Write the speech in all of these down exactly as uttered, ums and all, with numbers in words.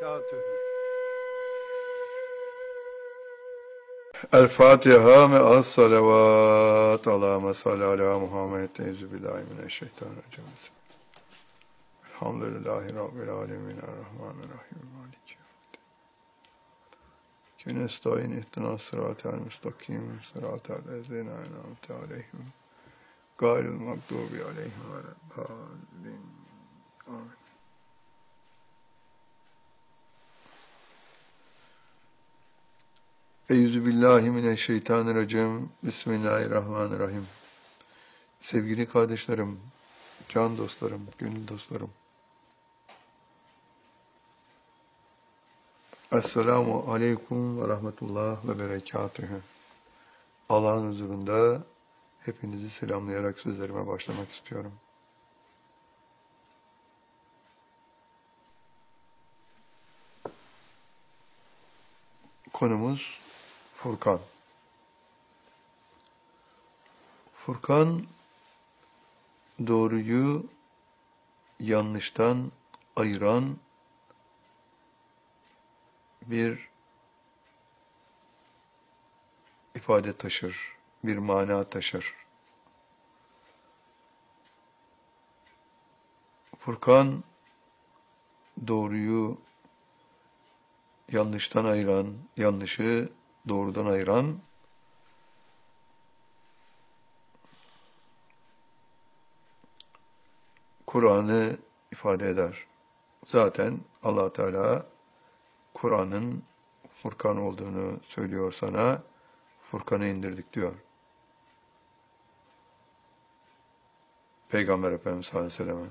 berekatühü. El Fatiha ve as salavat. Allahümme salli ala Muhammed. Euzubillahimineşşeytanirracim. Elhamdülillahi Rabbil alemin. Errahmanirrahim. Maliki yevmiddin. Nestaîn ihdinas sıratal müstakim. Sıratal lezîne en'amte aleyhim. Gayril mağdûbi aleyhim veleddâllîn. Amin. Euzubillahimineşşeytanirracim. Bismillahirrahmanirrahim. Sevgili kardeşlerim, can dostlarım, gönül dostlarım. Esselamu aleyküm ve rahmetullah ve berekatühü. Allah'ın huzurunda hepinizi selamlayarak sözlerime başlamak istiyorum. Konumuz Furkan. Furkan, doğruyu yanlıştan ayıran bir ifade taşır, bir mana taşır. Furkan, doğruyu yanlıştan ayıran, yanlışı doğrudan ayıran, Kur'an'ı ifade eder. Zaten Allah Teala Kur'an'ın Furkan olduğunu söylüyor sana, Furkan'ı indirdik diyor. Peygamber Efendimiz sallallahu aleyhi ve sellem'e.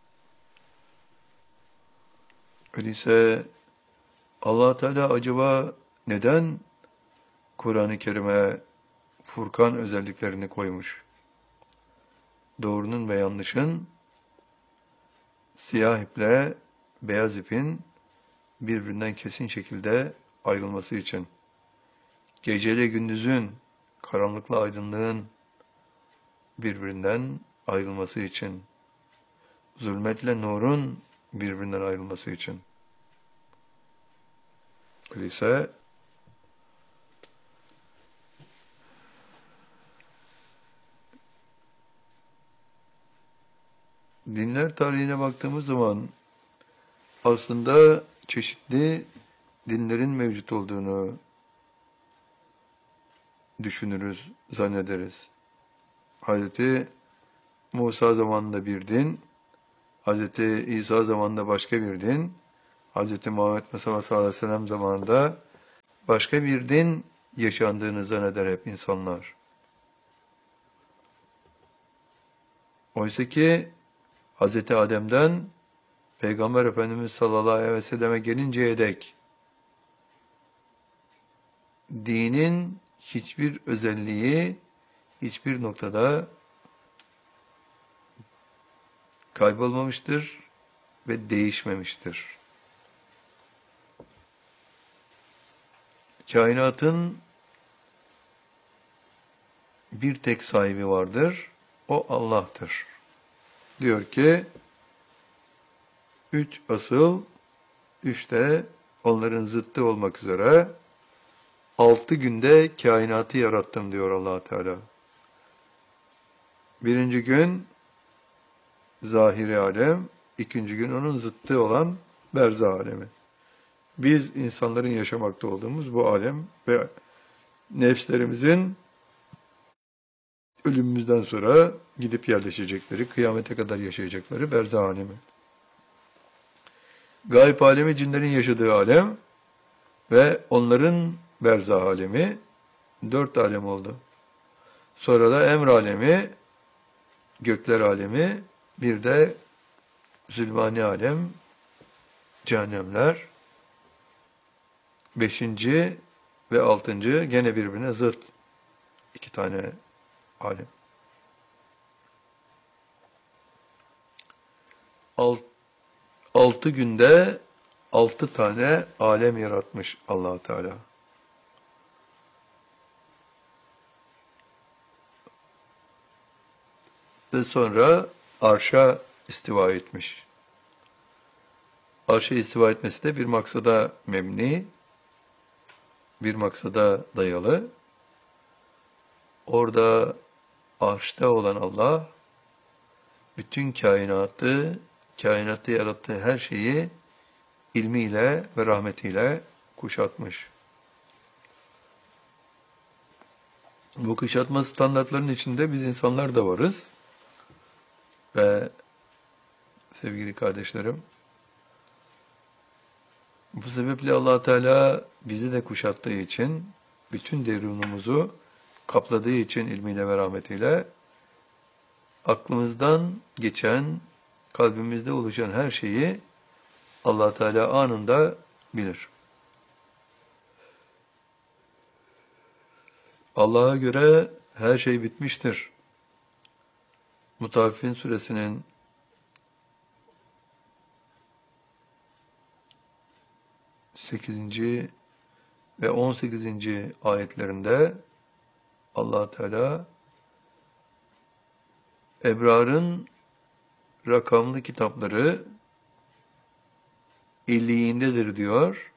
Öyleyse Allah Teala acaba neden Kur'an-ı Kerim'e Furkan özelliklerini koymuş? Doğrunun ve yanlışın, siyah iple beyaz ipin birbirinden kesin şekilde ayrılması için, geceyle gündüzün, karanlıkla aydınlığın birbirinden ayrılması için, zulmetle nurun birbirinden ayrılması için. Öyleyse dinler tarihine baktığımız zaman aslında çeşitli dinlerin mevcut olduğunu düşünürüz, zannederiz. Hazreti Musa zamanında bir din, Hazreti İsa zamanında başka bir din, Hazreti Muhammed Mustafa sallallahu aleyhi ve sellem zamanında başka bir din yaşandığını zanneder hep insanlar. Oysa ki Hazreti Adem'den Peygamber Efendimiz sallallahu aleyhi ve selleme gelinceye dek dinin hiçbir özelliği hiçbir noktada kaybolmamıştır ve değişmemiştir. Kainatın bir tek sahibi vardır, o Allah'tır. Diyor ki, üç asıl, üç de onların zıttı olmak üzere altı günde kainatı yarattım diyor Allah Teala. Birinci gün zahiri alem, ikinci gün onun zıttı olan berzah alemi. Biz insanların yaşamakta olduğumuz bu alem ve nefslerimizin ölümümüzden sonra gidip yerleşecekleri, kıyamete kadar yaşayacakları berzah alemi. Gayb alemi cinlerin yaşadığı alem ve onların berzah alemi dört alem oldu. Sonra da emr alemi, gökler alemi, bir de zülmani alem, cehennemler, beşinci ve altıncı gene birbirine zıt iki tane alem. Alt, altı günde altı tane alem yaratmış Allah Teala. Ve sonra arşa istiva etmiş. arşa istiva etmesi de bir maksada mebni, bir maksada dayalı. Orada arşta olan Allah, bütün kainatı, kainatta yarattığı her şeyi ilmiyle ve rahmetiyle kuşatmış. Bu kuşatma standartlarının içinde biz insanlar da varız. Ve sevgili kardeşlerim, bu sebeple Allah Teala bizi de kuşattığı için, bütün derunumuzu kapladığı için ilmiyle ve rahmetiyle, aklımızdan geçen, kalbimizde oluşan her şeyi Allah Teala anında bilir. Allah'a göre her şey bitmiştir. Mutaffifin suresinin sekizinci ve on sekizinci ayetlerinde Allah Teala ebrarın rakamlı kitapları illiğindedir diyor.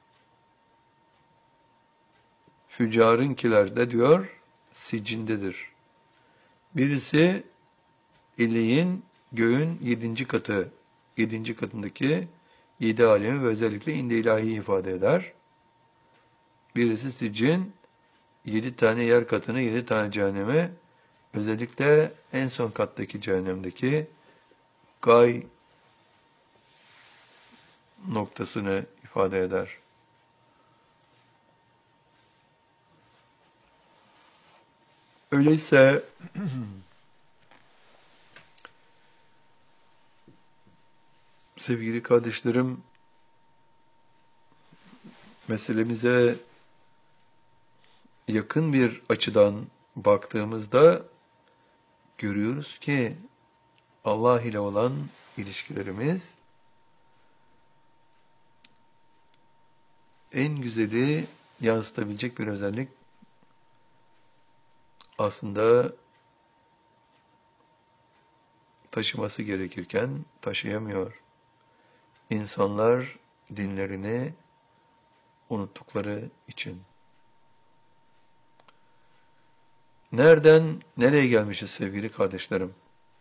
Füccarınkiler de diyor sicindedir. Birisi illiğin göğün yedinci katı, yedinci katındaki yedi alemi ve özellikle indi ilahiyi ifade eder. Birisi sicin, yedi tane yer katını, yedi tane cehennemi, özellikle en son kattaki cehennemdeki gay noktasını ifade eder. Öyleyse sevgili kardeşlerim, meselemize yakın bir açıdan baktığımızda görüyoruz ki Allah ile olan ilişkilerimiz en güzeli yansıtabilecek bir özellik aslında taşıması gerekirken taşıyamıyor. İnsanlar dinlerini unuttukları için. Nereden nereye gelmişiz sevgili kardeşlerim?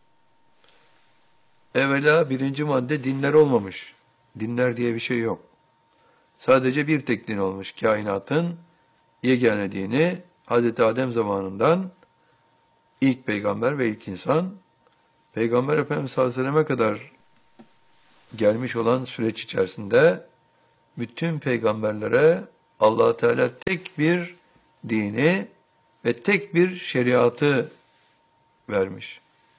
Evvela birinci madde dinler olmamış. Dinler diye bir şey yok. Sadece bir tek din olmuş. Kainatın yegane dini Hazreti Adem zamanından ilk peygamber ve ilk insan, Peygamber Efendimiz sallallahu aleyhi ve selleme kadar gelmiş olan süreç içerisinde bütün peygamberlere Allah Teala tek bir dini ve tek bir şeriatı vermiş.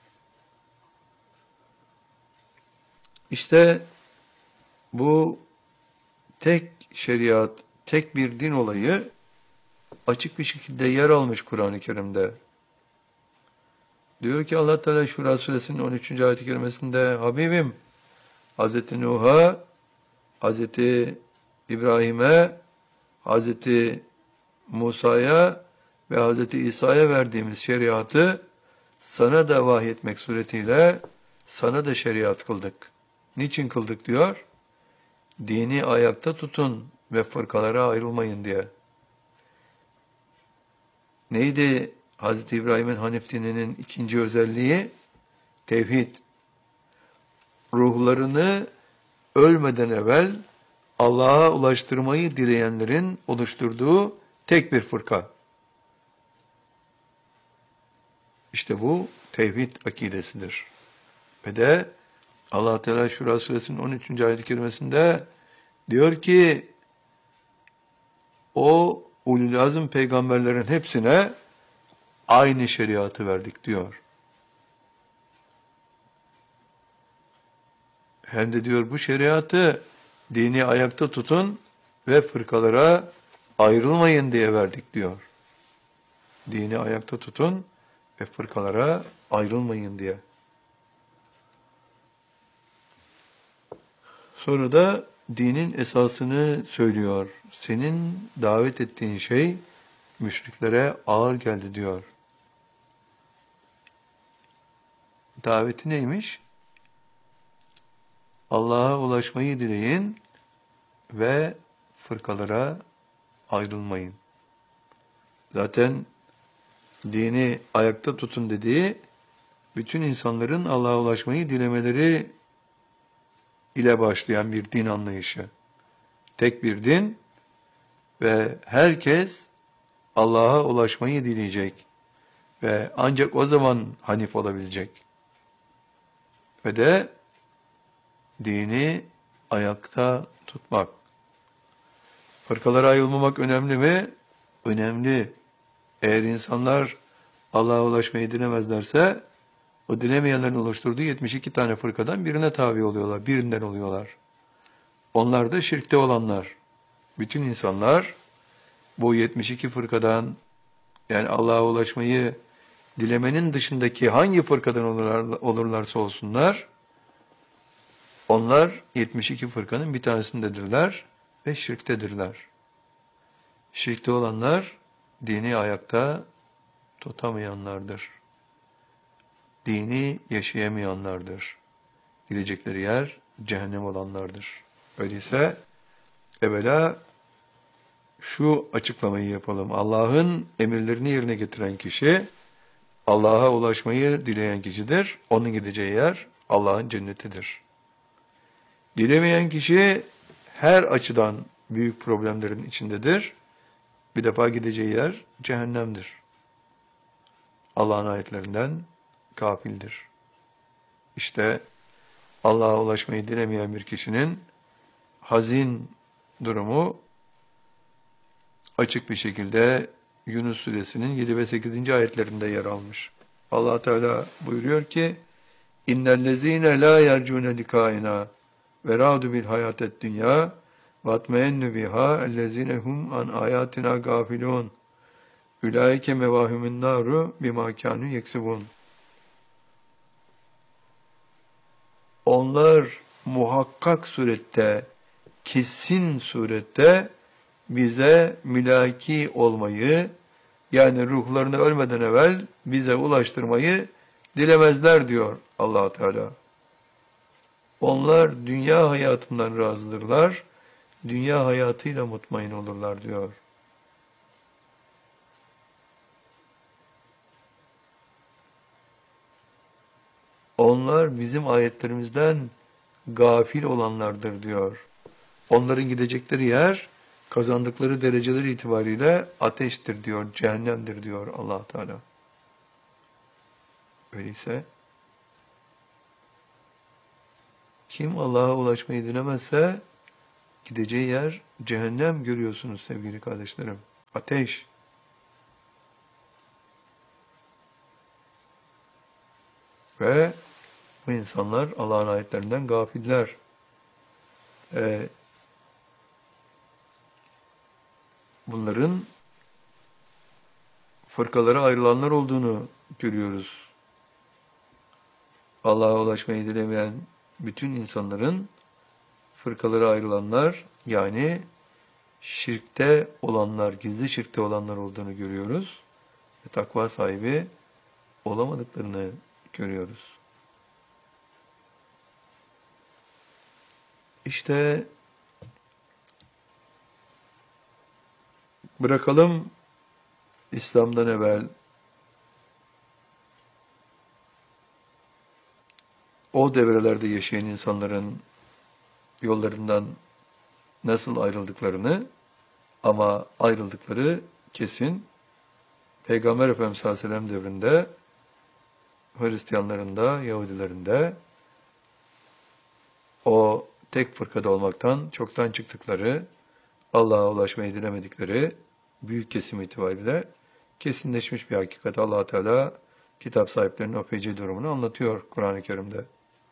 İşte bu tek şeriat, tek bir din olayı açık bir şekilde yer almış Kur'an-ı Kerim'de. Diyor ki Allah Teala Şura suresinin on üçüncü ayet-i kerimesinde Habibim Hazreti Nuh'a, Hazreti İbrahim'e, Hazreti Musa'ya ve Hazreti İsa'ya verdiğimiz şeriatı sana da vahyetmek suretiyle sana da şeriat kıldık. Niçin kıldık diyor? Dini ayakta tutun ve fırkalara ayrılmayın diye. Neydi Hazreti İbrahim'in Hanif dininin ikinci özelliği? Tevhid. Ruhlarını ölmeden evvel Allah'a ulaştırmayı dileyenlerin oluşturduğu tek bir fırka. İşte bu tevhid akidesidir. Ve de Allah Teala Şura suresinin on üçüncü ayet-i kerimesinde diyor ki o ulul azm peygamberlerin hepsine aynı şeriatı verdik diyor. Hem de diyor bu şeriatı dini ayakta tutun ve fırkalara ayrılmayın diye verdik diyor. Dini ayakta tutun ve fırkalara ayrılmayın diye. Sonra da dinin esasını söylüyor. Senin davet ettiğin şey müşriklere ağır geldi diyor. Daveti neymiş? Allah'a ulaşmayı dileyin, ve fırkalara ayrılmayın. Zaten dini ayakta tutun dediği, bütün insanların Allah'a ulaşmayı dilemeleri ile başlayan bir din anlayışı. Tek bir din ve herkes Allah'a ulaşmayı dileyecek ve ancak o zaman hanif olabilecek. Ve de dini ayakta tutmak. Fırkalara ayrılmamak önemli mi? Önemli. Eğer insanlar Allah'a ulaşmayı dilemezlerse, o dilemeyenlerin oluşturduğu yetmiş iki tane fırkadan birine tabi oluyorlar, birinden oluyorlar. Onlar da şirkte olanlar. Bütün insanlar bu yetmiş iki fırkadan, yani Allah'a ulaşmayı dilemenin dışındaki hangi fırkadan olurlar, olurlarsa olsunlar, onlar yetmiş iki fırkanın bir tanesindedirler ve şirktedirler. Şirkte olanlar dini ayakta tutamayanlardır. Dini yaşayamayanlardır. Gidecekleri yer cehennem olanlardır. Öyleyse evvela şu açıklamayı yapalım. Allah'ın emirlerini yerine getiren kişi, Allah'a ulaşmayı dileyen kişidir. Onun gideceği yer Allah'ın cennetidir. Dilemeyen kişi her açıdan büyük problemlerin içindedir. Bir defa gideceği yer cehennemdir. Allah'ın ayetlerinden gafildir. İşte Allah'a ulaşmayı dilemeyen bir kişinin hazin durumu açık bir şekilde Yunus suresinin yedi ve sekizinci ayetlerinde yer almış. Allah Teala buyuruyor ki: İnnellezîne lâ yercûne likâinâ ve râdu bil hayâted dünyâ ve atmeennu bihâ ellezîne hum an âyâtinâ gâfilûn. Ulaike mevahimun nâru bimâ kânû yeksibûn. Onlar muhakkak surette, kesin surette bize mülaki olmayı, yani ruhlarını ölmeden evvel bize ulaştırmayı dilemezler diyor Allah Teala. Onlar dünya hayatından razıdırlar, dünya hayatıyla mutmain olurlar diyor. Onlar bizim ayetlerimizden gafil olanlardır diyor. Onların gidecekleri yer, kazandıkları dereceler itibariyle ateştir diyor, cehennemdir diyor Allah Teala. Öyleyse kim Allah'a ulaşmayı dilemezse gideceği yer cehennem, görüyorsunuz sevgili kardeşlerim. Ateş. Ve bu insanlar Allah'ın ayetlerinden gafiller. Ee, bunların fırkalara ayrılanlar olduğunu görüyoruz. Allah'a ulaşmayı dilemeyen bütün insanların fırkalara ayrılanlar, yani şirkte olanlar, gizli şirkte olanlar olduğunu görüyoruz. Ve takva sahibi olamadıklarını görüyoruz. İşte bırakalım İslam'dan evvel o devrelerde yaşayan insanların yollarından nasıl ayrıldıklarını, ama ayrıldıkları kesin. Peygamber Efendimiz sallallahu aleyhi ve sellem devrinde Hristiyanların da Yahudilerin de o tek fırkada olmaktan çoktan çıktıkları, Allah'a ulaşmayı dilemedikleri büyük kesim itibariyle kesinleşmiş bir hakikat. Allah Teala kitap sahiplerinin o feci durumunu anlatıyor Kur'an-ı Kerim'de.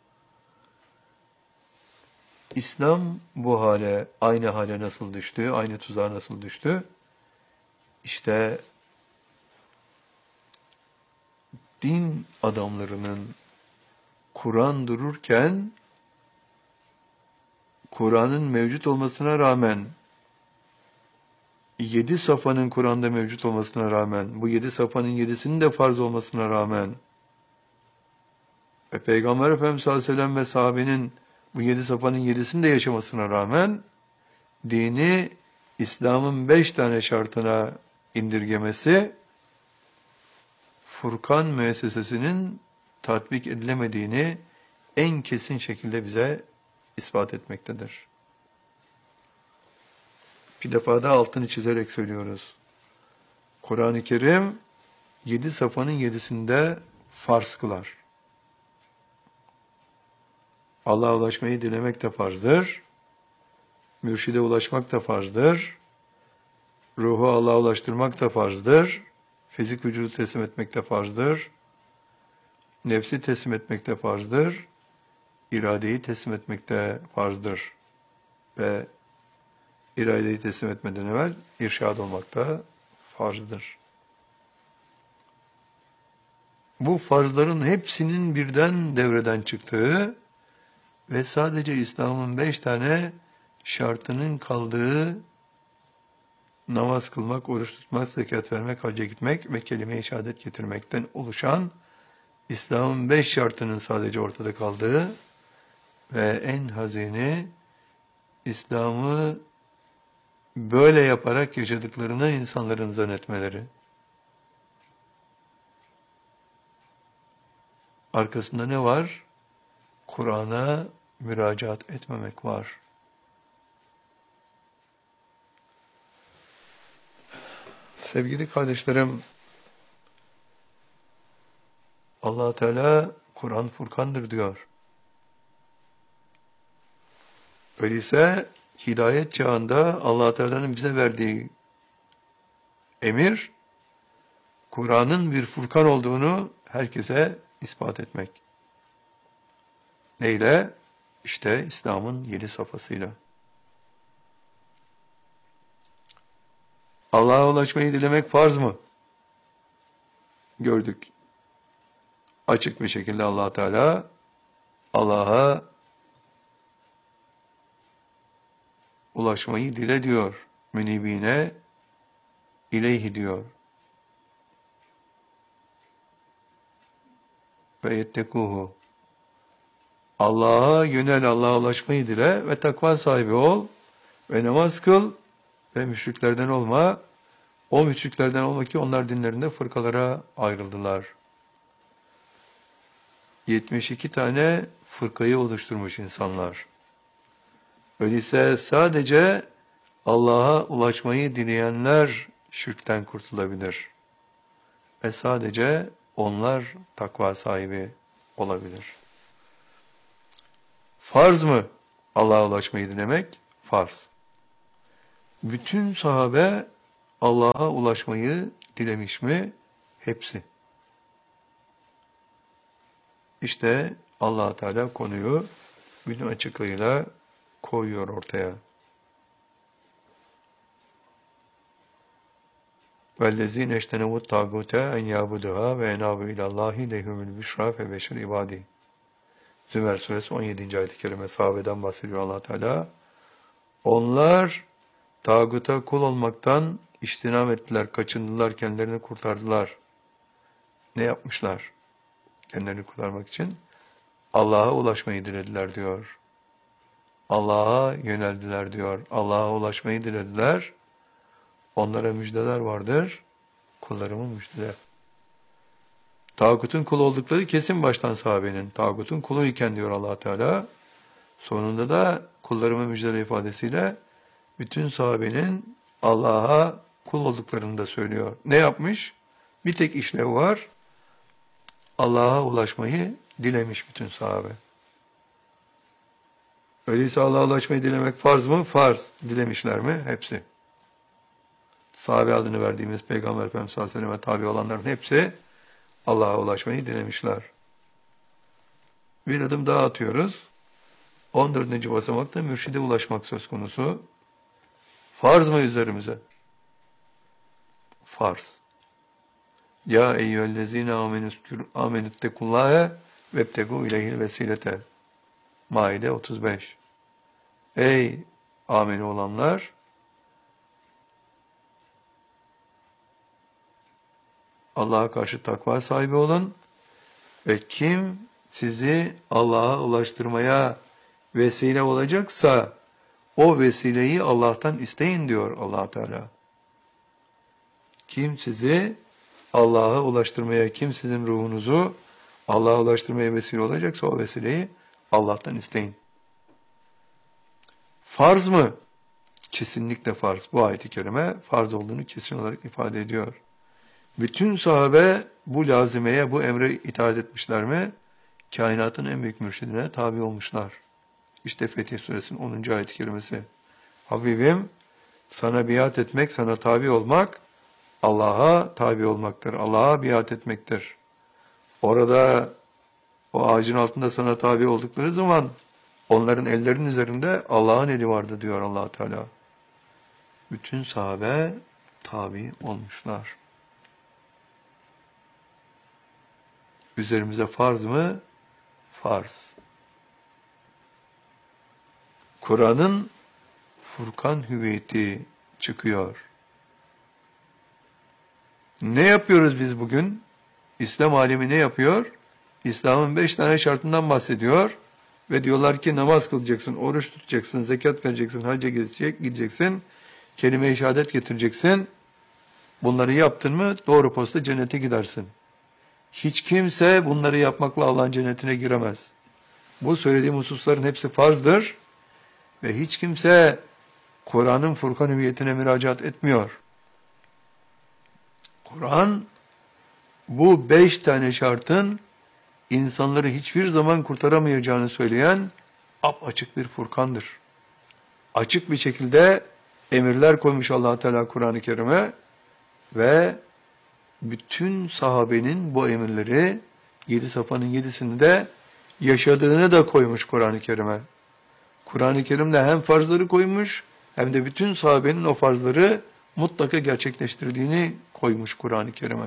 İslam bu hale, aynı hale nasıl düştü, aynı tuzağa nasıl düştü? İşte din adamlarının Kur'an dururken, Kur'an'ın mevcut olmasına rağmen, yedi safhanın Kur'an'da mevcut olmasına rağmen, bu yedi safhanın yedisinin de farz olmasına rağmen ve Peygamber Efendimiz sallallahu aleyhi ve sellem ve sahabenin bu yedi safhanın yedisini de yaşamasına rağmen dini İslam'ın beş tane şartına indirgemesi, Furkan müessesesinin tatbik edilemediğini en kesin şekilde bize ispat etmektedir. Bir defa da altını çizerek söylüyoruz. Kur'an-ı Kerim yedi safhanın yedisinde farz kılar. Allah'a ulaşmayı dilemek de farzdır. Mürşide ulaşmak da farzdır. Ruhu Allah'a ulaştırmak da farzdır. Fizik vücudu teslim etmek de farzdır. Nefsi teslim etmek de farzdır. İradeyi teslim etmek de farzdır. Ve iradeyi teslim etmeden evvel irşad olmak da farzdır. Bu farzların hepsinin birden devreden çıktığı ve sadece İslam'ın beş tane şartının kaldığı namaz kılmak, oruç tutmak, zekat vermek, hacca gitmek ve kelime-i şehadet getirmekten oluşan İslam'ın beş şartının sadece ortada kaldığı ve en hazini İslam'ı böyle yaparak yaşadıklarını insanların zannetmeleri. Arkasında ne var? Kur'an'a müracaat etmemek var. Sevgili kardeşlerim, Allah Teala Kur'an Furkan'dır diyor. Öyleyse hidayet çağında Allah Teala'nın bize verdiği emir, Kur'an'ın bir Furkan olduğunu herkese ispat etmek. Neyle? İşte İslam'ın yedi safhasıyla. Allah'a ulaşmayı dilemek farz mı? Gördük. Açık bir şekilde Allah Teala Allah'a ulaşmayı dile diyor. Münibine ileyhi diyor. Ve yettekuhu. Allah'a yönel, Allah'a ulaşmayı dile ve takva sahibi ol ve namaz kıl ve müşriklerden olma. O müşriklerden olma ki onlar dinlerinde fırkalara ayrıldılar. yetmiş iki tane fırkayı oluşturmuş insanlar. Öyleyse sadece Allah'a ulaşmayı dileyenler şirkten kurtulabilir. Ve sadece onlar takva sahibi olabilir. Farz mı Allah'a ulaşmayı dilemek? Farz. Bütün sahabe Allah'a ulaşmayı dilemiş mi? Hepsi. İşte Allah Teala konuyu bütün açıklığıyla koyuyor ortaya. وَالَّذ۪ينَ اَجْتَنَوُوا الطَّاغُوتَ اَنْ يَعْبُدُهَا وَاَنَابُوا اِلَى اللّٰهِ لَهُمُ الْبُشْرَى فَبَشِّرْ عِبَادِهِ Zümer suresi on yedinci ayet-i kerime sahabeden bahsediyor Allah Teala. Onlar tağuta kul olmaktan içtinam ettiler, kaçındılar, kendilerini kurtardılar. Ne yapmışlar? Kendilerini kurtarmak için Allah'a ulaşmayı dilediler diyor. Allah'a yöneldiler diyor. Allah'a ulaşmayı dilediler. Onlara müjdeler vardır. Kullarımı müjdele. Tağutun kul oldukları kesin baştan sahabenin. Tağutun kulu iken diyor Allah Teala. Sonunda da kullarımı müjdele ifadesiyle bütün sahabenin Allah'a kul olduklarını da söylüyor. Ne yapmış? Bir tek işlev var. Allah'a ulaşmayı dilemiş bütün sahabe. Öyleyse Allah'a ulaşmayı dilemek farz mı? Farz. Dilemişler mi? Hepsi. Sahabe adını verdiğimiz Peygamber Efendimiz sallallahu aleyhi ve sellem'e tabi olanların hepsi Allah'a ulaşmayı dilemişler. Bir adım daha atıyoruz. on dördüncü basamakta mürşide ulaşmak söz konusu. Farz mı üzerimize? Farz. Ya eyyühellezine amenüttekullâhe vebtegû ileyhil vesilete. Maide otuz beş. Ey ameni olanlar! Allah'a karşı takva sahibi olun ve kim sizi Allah'a ulaştırmaya vesile olacaksa O vesileyi Allah'tan isteyin diyor Allah Teala. Kim sizi Allah'a ulaştırmaya, kim sizin ruhunuzu Allah'a ulaştırmaya vesile olacaksa o vesileyi Allah'tan isteyin. Farz mı? Kesinlikle farz. Bu ayet-i kerime farz olduğunu kesin olarak ifade ediyor. Bütün sahabe bu lazimeye, bu emre itaat etmişler mi? Kainatın en büyük mürşidine tabi olmuşlar. İşte Fetih Suresinin onuncu ayet-i kerimesi. Habibim, sana biat etmek, sana tabi olmak, Allah'a tabi olmaktır. Allah'a biat etmektir. Orada o ağacın altında sana tabi oldukları zaman onların ellerinin üzerinde Allah'ın eli vardı diyor Allah Teala. Bütün sahabe tabi olmuşlar. Üzerimize farz mı? Farz. Kur'an'ın Furkan hüviyeti çıkıyor. Ne yapıyoruz biz bugün? İslam alemi ne yapıyor? İslam'ın beş tane şartından bahsediyor ve diyorlar ki namaz kılacaksın, oruç tutacaksın, zekat vereceksin, hacca gidecek, gideceksin, kelime-i şehadet getireceksin. Bunları yaptın mı doğru posta cennete gidersin. Hiç kimse bunları yapmakla Allah'ın cennetine giremez. Bu söylediğim hususların hepsi farzdır ve hiç kimse Kur'an'ın Furkan hüviyetine müracaat etmiyor. Kur'an bu beş tane şartın insanları hiçbir zaman kurtaramayacağını söyleyen apaçık bir Furkan'dır. Açık bir şekilde emirler koymuş Allah Teala Kur'an-ı Kerim'e ve bütün sahabenin bu emirleri yedi safhanın yedisini de yaşadığını da koymuş Kur'an-ı Kerim'e. Kur'an-ı Kerim'de hem farzları koymuş hem de bütün sahabenin o farzları mutlaka gerçekleştirdiğini koymuş Kur'an-ı Kerim'e.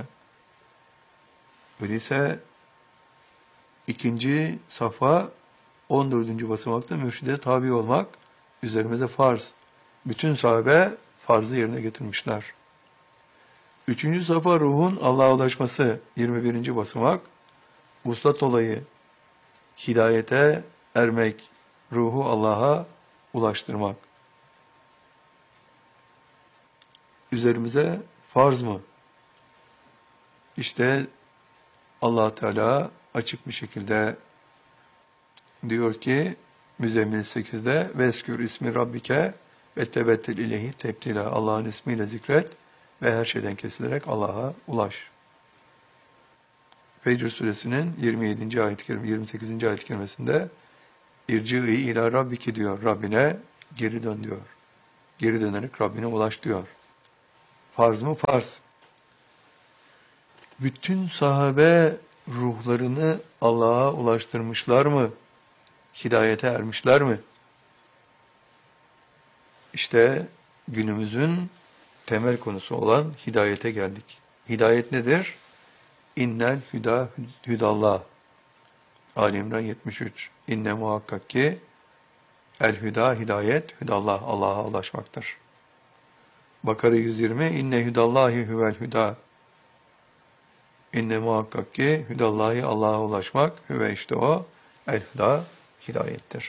Öyleyse ikinci safa on dördüncü basamakta mürşide tabi olmak üzerimize farz. Bütün sahabe farzı yerine getirmişler. Üçüncü safa ruhun Allah'a ulaşması yirmi birinci basamak. Vuslat olayı hidayete ermek, ruhu Allah'a ulaştırmak. Üzerimize farz mı? İşte Allah Teala açık bir şekilde diyor ki Müzzemmil sekizde veskür ismi rabbike ve tebettel ileyhi tebtila. Allah'ın ismiyle zikret ve her şeyden kesilerek Allah'a ulaş. Fecr suresinin yirmi yedinci ayet-i kerime, yirmi sekizinci ayet-i kerimesinde irci'i ila rabbiki diyor. Rabbine geri dön diyor. Geri dönerek Rabbine ulaş diyor. Farz mı? Farz. Bütün sahabe ruhlarını Allah'a ulaştırmışlar mı? Hidayete ermişler mi? İşte günümüzün temel konusu olan hidayete geldik. Hidayet nedir? İnnel hüda hüdallah. Ali İmran yetmiş üç. İnne muhakkak ki el hüda hidayet hüdallah. Allah'a ulaşmaktır. Bakara yüz yirmi. İnne hüdallahi huvel hüda. İnne muhakkak ki hüdallahi Allah'a ulaşmak. Hüve işte o. El hüda hidayettir.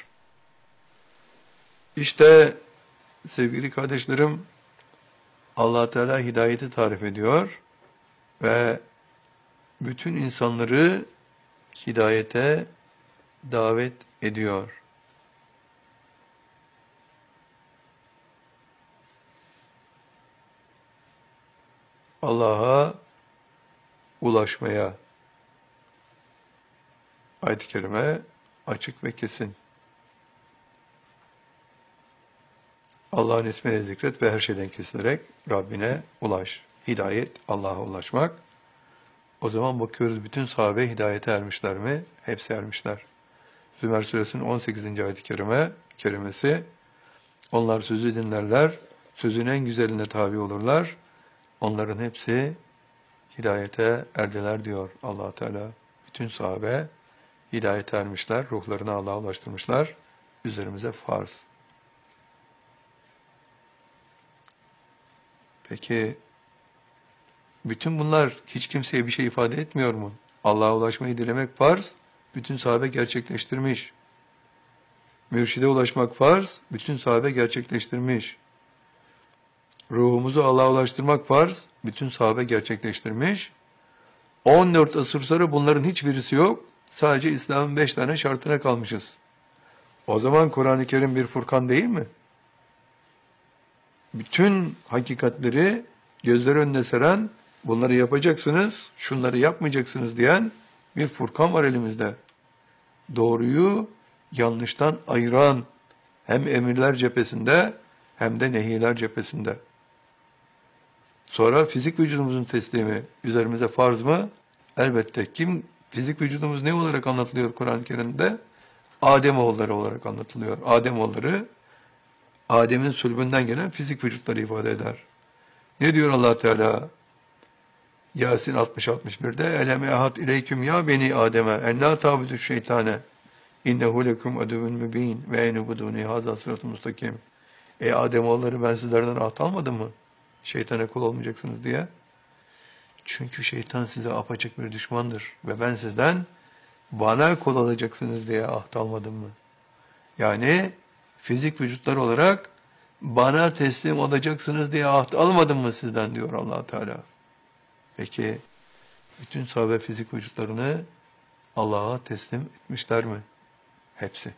İşte sevgili kardeşlerim, Allah Teala hidayeti tarif ediyor ve bütün insanları hidayete davet ediyor. Allah'a ulaşmaya. Ayet-i kerime açık ve kesin. Allah'ın ismini zikret ve her şeyden kesilerek Rabbine ulaş. Hidayet, Allah'a ulaşmak. O zaman bakıyoruz bütün sahabe hidayete ermişler mi? Hepsi ermişler. Zümer suresinin on sekizinci ayet-i kerime, kerimesi, onlar sözü dinlerler, sözün en güzeline tabi olurlar. Onların hepsi hidayete erdiler diyor Allah Teala. Bütün sahabe hidayete ermişler, ruhlarını Allah'a ulaştırmışlar. Üzerimize farz. Peki, bütün bunlar hiç kimseye bir şey ifade etmiyor mu? Allah'a ulaşmayı dilemek farz, bütün sahabe gerçekleştirmiş. Mürşide ulaşmak farz, bütün sahabe gerçekleştirmiş. Ruhumuzu Allah'a ulaştırmak farz, bütün sahabe gerçekleştirmiş. on dört asır sonra bunların hiçbirisi yok. Sadece İslam'ın beş tane şartına kalmışız. O zaman Kur'an-ı Kerim bir Furkan değil mi? Bütün hakikatleri gözler önüne seren, bunları yapacaksınız, şunları yapmayacaksınız diyen bir Furkan var elimizde. Doğruyu yanlıştan ayıran hem emirler cephesinde hem de nehirler cephesinde. Sonra fizik vücudumuzun teslimi üzerimize farz mı? Elbette. Kim fizik vücudumuz ne olarak anlatılıyor Kur'an-ı Kerim'de? Ademoğulları olarak anlatılıyor. Ademoğulları Adem'in sülbünden gelen fizik vücutları ifade eder. Ne diyor Allah Teala? Yasin altmış altmış bir'de Elem ehad ileyküm ya beni Adem'e en la ta'budu şeytane innehu lekum aduvun mübin ve enubuduni haza sıratı mustakim. Ey Ademoğulları ben sizlerden ahd almadım mı? Şeytana kul olmayacaksınız diye. Çünkü şeytan size apaçık bir düşmandır ve ben sizden bana kul olacaksınız diye ahd almadım mı? Yani fizik vücutlar olarak bana teslim olacaksınız diye ahd almadım mı sizden diyor Allah Teala. Peki bütün sahabe fizik vücutlarını Allah'a teslim etmişler mi? Hepsi.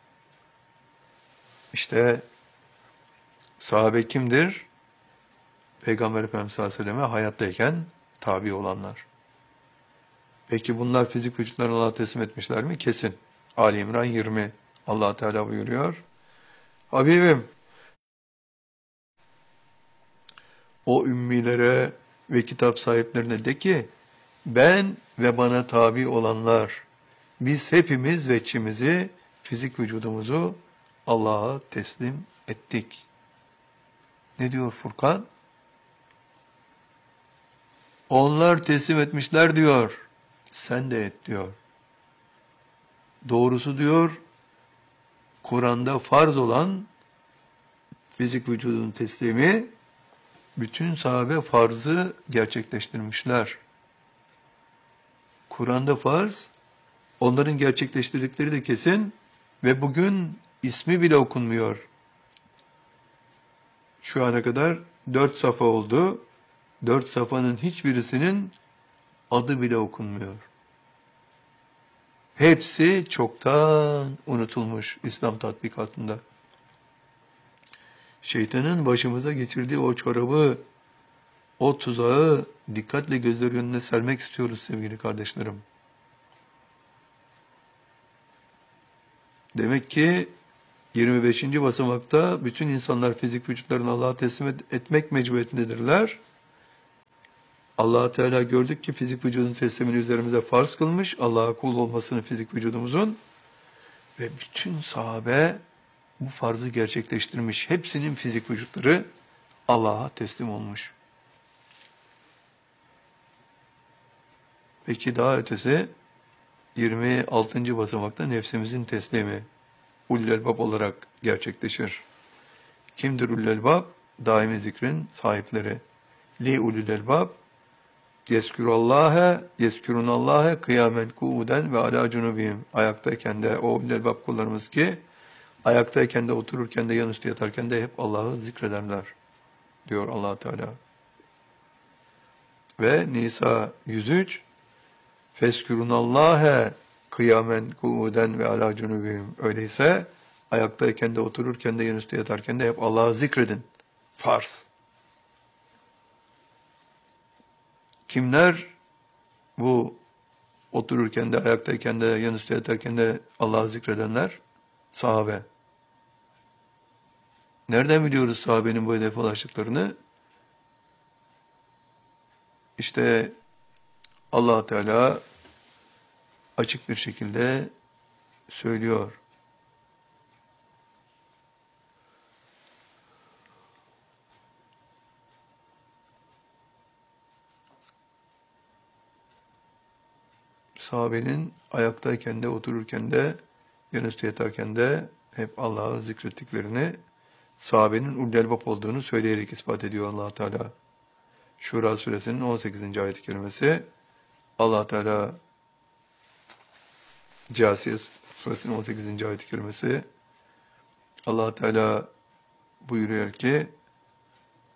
İşte sahabe kimdir? Peygamber Efendimiz sallallahu aleyhi ve selleme hayattayken tabi olanlar. Peki bunlar fizik vücutlarını Allah'a teslim etmişler mi? Kesin. Ali İmran yirmi. Allah Teala buyuruyor. Habibim, o ümmilere ve kitap sahiplerine de ki, ben ve bana tabi olanlar, biz hepimiz veçimizi, fizik vücudumuzu Allah'a teslim ettik. Ne diyor Furkan? Onlar teslim etmişler diyor. Sen de et diyor. Doğrusu diyor, Kur'an'da farz olan fizik vücudun teslimi, bütün sahabe farzı gerçekleştirmişler. Kur'an'da farz, onların gerçekleştirdikleri de kesin ve bugün ismi bile okunmuyor. Şu ana kadar dört safa oldu. Dört safanın hiçbirisinin adı bile okunmuyor. Hepsi çoktan unutulmuş İslam tatbikatında. Şeytanın başımıza geçirdiği o çorabı, o tuzağı dikkatle gözler önüne sermek istiyoruz sevgili kardeşlerim. Demek ki yirmi beşinci basamakta bütün insanlar fizik vücutlarını Allah'a teslim et- etmek mecburiyetindedirler. Allah Teala gördük ki fizik vücudun teslimini üzerimize farz kılmış, Allah'a kul olmasını fizik vücudumuzun ve bütün sahabe bu farzı gerçekleştirmiş. Hepsinin fizik vücutları Allah'a teslim olmuş. Peki daha ötesi yirmi altıncı basamakta nefsimizin teslimi ulul elbab olarak gerçekleşir. Kimdir ulul elbab? Daimi zikrin sahipleri. Li ulul elbab yeskürallâhe yeskürunallâhe kıyamen kuuden ve alâ cunubihim. Ayaktayken de o ulul elbab kullarımız ki ayaktayken de otururken de yanüstü yatarken de hep Allah'ı zikrederler diyor Allah Teala. Ve Nisa yüz üç Feskürunallâhe kıyamen kuuden ve alâ cunubihim. Öyleyse ayaktayken de otururken de yanüstü yatarken de hep Allah'ı zikredin. Farz. Kimler bu otururken de ayaktayken de yanüstü yatarken de Allah'ı zikredenler? Sahabe. Nereden biliyoruz sahabenin bu hedefe ulaştıklarını? İşte Allah Teala açık bir şekilde söylüyor. Sahabenin ayaktayken de otururken de yanüstü yatarken de hep Allah'ı zikrettiklerini, sahabenin ulul elbab olduğunu söyleyerek ispat ediyor Allah Teala. Şura suresinin on sekizinci ayet-i kerimesi, Allah Teala Câsiye suresinin on sekizinci ayet-i kerimesi, Allah Teala buyuruyor ki